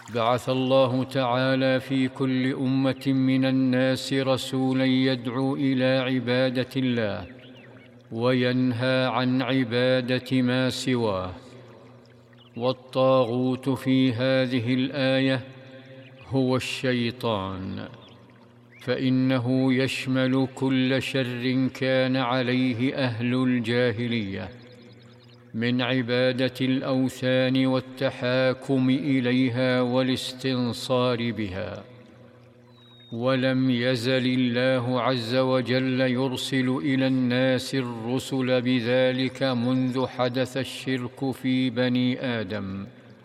بعث الله تعالى في كل أمة من الناس رسولا يدعو إلى عبادة الله وينهى عن عبادة ما سواه. والطاغوت في هذه الآية هو الشيطان، فإنه يشمل كل شر كان عليه أهل الجاهلية من عبادة الأوثان والتحاكم إليها والاستنصار بها. ولم يزل الله عز وجل يرسل إلى الناس الرسل بذلك منذ حدث الشرك في بني آدم،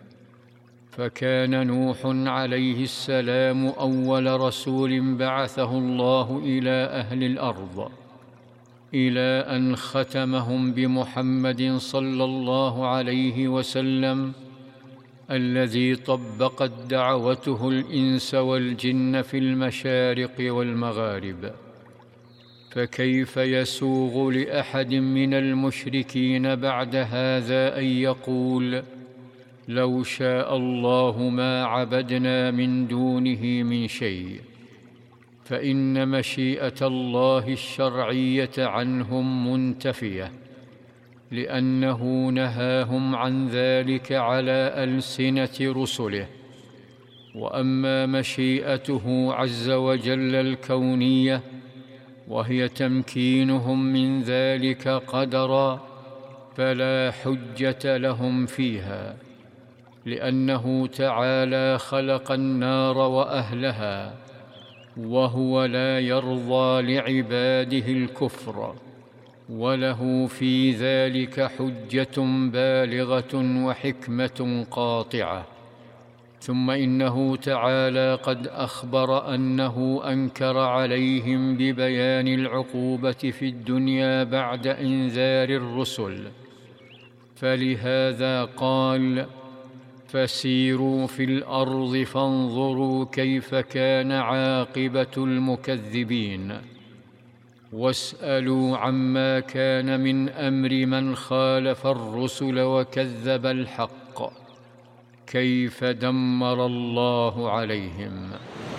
فكان نوح عليه السلام أول رسول بعثه الله إلى أهل الأرض، إلى أن ختمهم بمحمد صلى الله عليه وسلم الذي طبقت دعوته الإنس والجن في المشارق والمغارب. فكيف يسوغ لأحد من المشركين بعد هذا أن يقول: لو شاء الله ما عبدنا من دونه من شيء؟ فإن مشيئة الله الشرعية عنهم منتفية، لأنه نهاهم عن ذلك على ألسنة رسله. وأما مشيئته عز وجل الكونية، وهي تمكينهم من ذلك قدرا، فلا حجة لهم فيها، لأنه تعالى خلق النار وأهلها، وهو لا يرضى لعباده الكفر، وله في ذلك حجة بالغة وحكمة قاطعة. ثم إنه تعالى قد أخبر أنه أنكر عليهم ببيان العقوبة في الدنيا بعد إنذار الرسل، فلهذا قال: فسيروا في الأرض فانظروا كيف كان عاقبة المكذبين، واسألوا عما كان من أمر من خالف الرسل وكذب الحق، كيف دمر الله عليهم.